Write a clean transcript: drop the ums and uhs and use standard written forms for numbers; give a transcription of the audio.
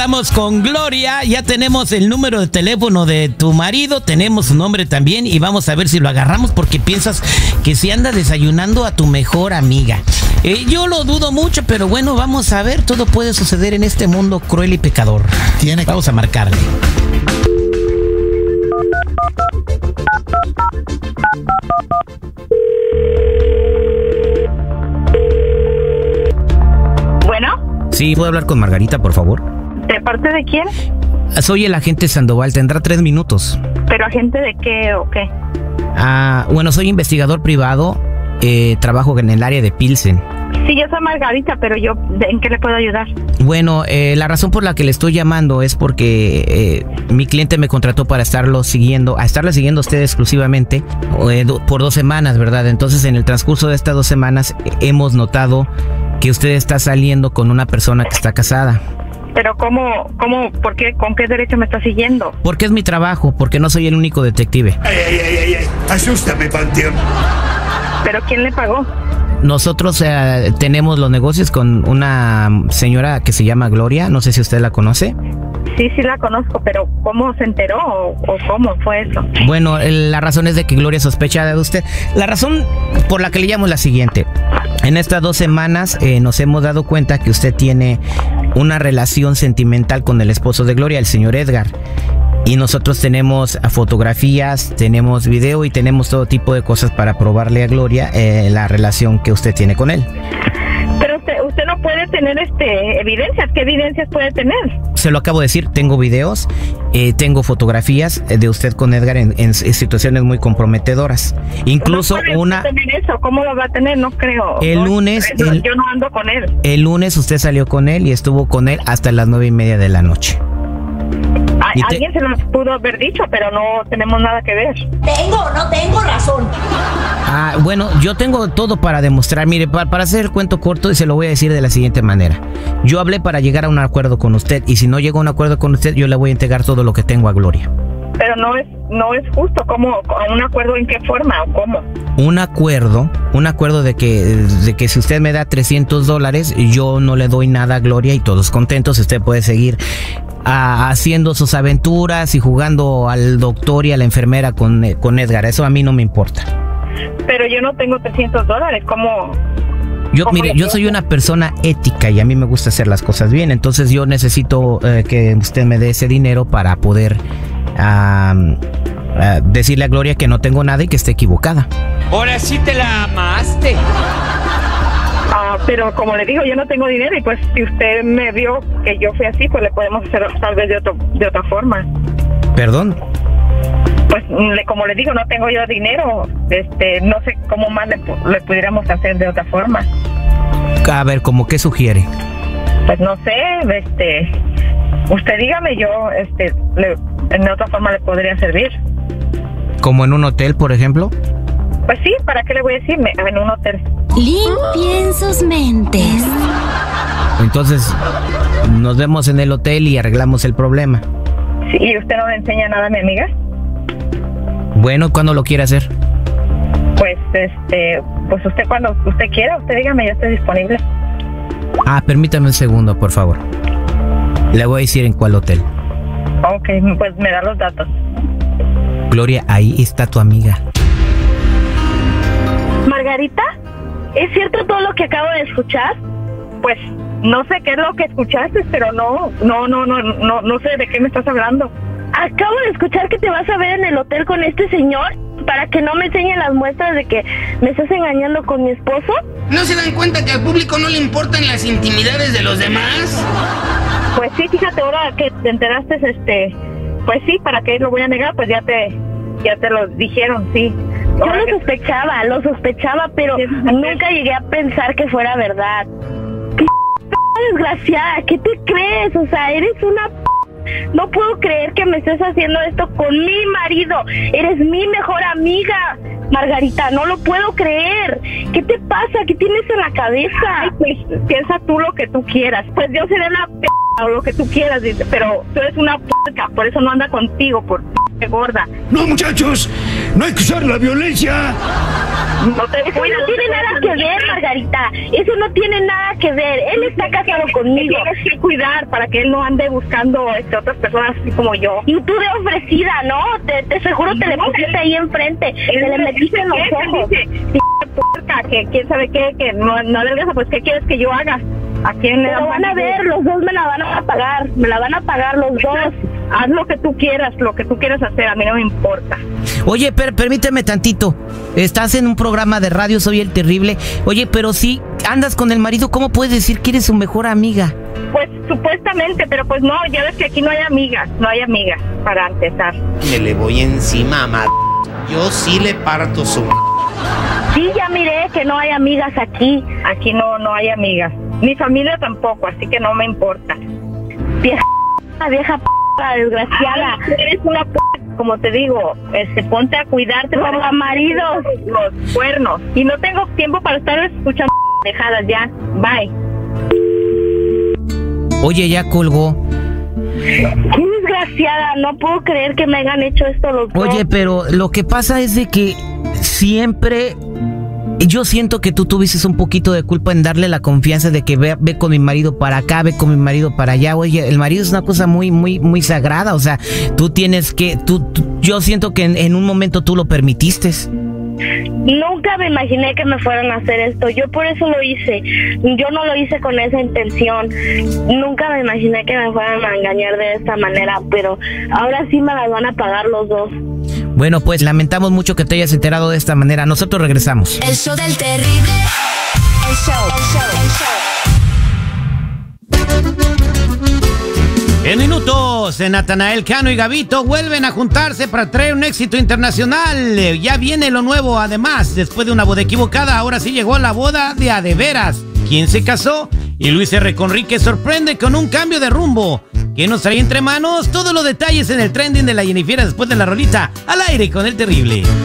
Estamos con Gloria, ya tenemos el número de teléfono de tu marido, tenemos su nombre también y vamos a ver si lo agarramos porque piensas que si anda desayunando a tu mejor amiga. Yo lo dudo mucho, pero bueno, vamos a ver, todo puede suceder en este mundo cruel y pecador. Vamos a marcarle. Bueno. Sí, ¿puedo hablar con Margarita, por favor? ¿De parte de quién? Soy el agente Sandoval, tendrá 3 minutos. ¿Pero agente de qué o qué? Bueno, soy investigador privado, trabajo en el área de Pilsen. Sí, yo soy Margarita, pero yo, ¿en qué le puedo ayudar? Bueno, la razón por la que le estoy llamando es porque mi cliente me contrató para estarle siguiendo a usted exclusivamente por 2 semanas, ¿verdad? Entonces, en el transcurso de estas 2 semanas hemos notado que usted está saliendo con una persona que está casada. Pero ¿cómo, por qué, con qué derecho me está siguiendo? Porque es mi trabajo, porque no soy el único detective. ¡Ay! Asústame, Panteón. ¿Pero quién le pagó? Nosotros tenemos los negocios con una señora que se llama Gloria, no sé si usted la conoce. Sí la conozco, pero ¿cómo se enteró o cómo fue eso? Bueno, la razón es de que Gloria sospecha de usted. La razón por la que le llamo es la siguiente. En estas 2 semanas nos hemos dado cuenta que usted tiene una relación sentimental con el esposo de Gloria, el señor Edgar. Y nosotros tenemos fotografías, tenemos video y tenemos todo tipo de cosas para probarle a Gloria la relación que usted tiene con él. Pero usted no puede tener evidencias. ¿Qué evidencias puede tener? Se lo acabo de decir, tengo videos, tengo fotografías de usted con Edgar en situaciones muy comprometedoras. Incluso no una... tener eso. ¿Cómo lo va a tener? No creo. El lunes... yo no ando con él. El lunes usted salió con él y estuvo con él hasta las 9:30 de la noche. Alguien se nos pudo haber dicho, pero no tenemos nada que ver. No tengo razón. Bueno, yo tengo todo para demostrar. Mire, para hacer el cuento corto, y se lo voy a decir de la siguiente manera. Yo hablé para llegar a un acuerdo con usted, y si no llego a un acuerdo con usted, yo le voy a entregar todo lo que tengo a Gloria. Pero no es justo. ¿Cómo? ¿Un acuerdo en qué forma o cómo? Un acuerdo de que si usted me da $300, yo no le doy nada a Gloria y todos contentos. Usted puede seguir haciendo sus aventuras y jugando al doctor y a la enfermera con Edgar. Eso a mí no me importa. Pero yo no tengo $300. ¿Cómo? Yo soy una persona ética y a mí me gusta hacer las cosas bien. Entonces yo necesito que usted me dé ese dinero para poder decirle a Gloria que no tengo nada y que esté equivocada. Ahora sí te la amaste. Pero como le digo, yo no tengo dinero y pues si usted me vio que yo fui así, pues le podemos hacer tal vez de otra forma. ¿Perdón? Pues como le digo, no tengo yo dinero, no sé cómo más le pudiéramos hacer de otra forma. A ver, ¿cómo qué sugiere? Pues no sé, usted dígame, yo en otra forma le podría servir. ¿Como en un hotel, por ejemplo? Pues sí, ¿para qué le voy a decir? En un hotel. Limpien sus mentes. Entonces, nos vemos en el hotel y arreglamos el problema. Sí, ¿y usted no le enseña nada a mi amiga? Bueno, ¿cuándo lo quiere hacer? Pues, pues usted cuando usted quiera, usted dígame, yo estoy disponible. Permítame un segundo, por favor. Le voy a decir en cuál hotel. Ok, pues me da los datos. Gloria, ahí está tu amiga. Margarita, ¿es cierto todo lo que acabo de escuchar? Pues no sé qué es lo que escuchaste, pero no sé de qué me estás hablando. Acabo de escuchar que te vas a ver en el hotel con este señor para que no me enseñe las muestras de que me estás engañando con mi esposo. ¿No se dan cuenta que al público no le importan las intimidades de los demás? Pues sí, fíjate, ahora que te enteraste, pues sí, ¿para qué lo voy a negar? Pues ya te lo dijeron, sí. Yo lo sospechaba, pero nunca llegué a pensar que fuera verdad. ¡Qué desgraciada! ¿Qué te crees? O sea, eres una... No puedo creer que me estés haciendo esto con mi marido. Eres mi mejor amiga, Margarita, no lo puedo creer. ¿Qué te pasa? ¿Qué tienes en la cabeza? Ay, pues piensa tú lo que tú quieras. Pues yo seré una o lo que tú quieras, dice, pero tú eres una por eso no anda contigo, por gorda. No, muchachos, no hay que usar la violencia. No te Eso no tiene nada que ver, Margarita. Eso no tiene nada que ver. Él está casado conmigo. Tienes que cuidar para que él no ande buscando otras personas así como yo. Y tú de ofrecida, ¿no? Te seguro te le pusiste ahí enfrente. Te le metiste en los ojos. Que quién sabe qué, que no adelgaza, pues ¿qué quieres que yo haga? ¿A quién le Pero van a ver, los dos me la van a pagar. Me la van a pagar los dos. Haz lo que tú quieras hacer, a mí no me importa. Oye, permíteme tantito. Estás en un programa de radio, Soy el Terrible. Oye, pero si andas con el marido, ¿cómo puedes decir que eres su mejor amiga? Pues supuestamente, pero pues no, ya ves que aquí no hay amigas para empezar. Me le voy encima, yo sí le parto su... Sí, ya miré que no hay amigas aquí. Aquí no hay amigas. Mi familia tampoco, así que no me importa. Vieja desgraciada. Ay, eres una como te digo, ponte a cuidarte. Roba maridos. Los cuernos. Y no tengo tiempo para estar escuchando dejadas ya. Bye. Oye, ya colgó. Qué desgraciada, no puedo creer que me hayan hecho esto los dos. Oye, pero lo que pasa es de que siempre... Yo siento que tú tuviste un poquito de culpa en darle la confianza de que ve con mi marido para acá, ve con mi marido para allá. Oye, el marido es una cosa muy sagrada. O sea, tú tienes que... yo siento que en un momento tú lo permitiste. Nunca me imaginé que me fueran a hacer esto. Yo por eso lo hice. Yo no lo hice con esa intención. Nunca me imaginé que me fueran a engañar de esta manera. Pero ahora sí me las van a pagar los dos. Bueno, pues lamentamos mucho que te hayas enterado de esta manera. Nosotros regresamos. El show del terrible. El show. En minutos, Natanael Cano y Gabito vuelven a juntarse para traer un éxito internacional. Ya viene lo nuevo, además, después de una boda equivocada, ahora sí llegó la boda de a de veras. ¿Quién se casó? Y Luis R. Conríquez sorprende con un cambio de rumbo. ¿Qué nos trae entre manos? Todos los detalles en el trending de la Jennifiera después de la rolita. Al aire con el Terrible.